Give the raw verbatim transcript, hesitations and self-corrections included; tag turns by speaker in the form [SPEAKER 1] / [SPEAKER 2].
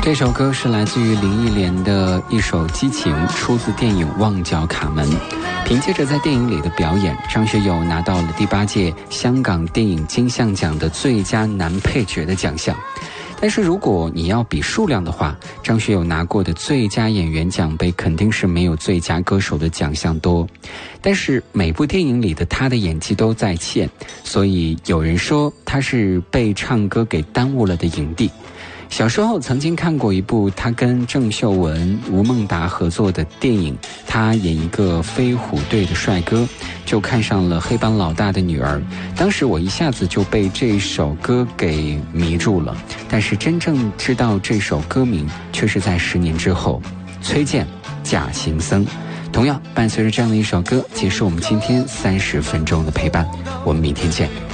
[SPEAKER 1] 这首歌是来自于林忆莲的一首《激情》，出自电影《旺角卡门》。凭借着在电影里的表演，张学友拿到了第八届香港电影金像奖的最佳男配角的奖项。但是如果你要比数量的话，张学友拿过的最佳演员奖杯肯定是没有最佳歌手的奖项多。但是每部电影里的他的演技都在线，所以有人说他是被唱歌给耽误了的影帝。小时候曾经看过一部他跟郑秀文、吴孟达合作的电影，他演一个飞虎队的帅哥，就看上了黑帮老大的女儿。当时我一下子就被这首歌给迷住了，但是真正知道这首歌名却是在十年之后。崔健《假行僧》，同样伴随着这样的一首歌，结束我们今天三十分钟的陪伴。我们明天见。